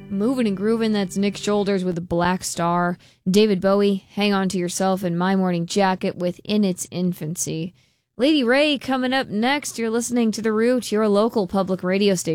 Moving and Grooving, that's Nick Shoulders with a Black Star. David Bowie, Hang On to Yourself, and My Morning Jacket with In Its Infancy. Lady Ray coming up next. You're listening to The Root, your local public radio station.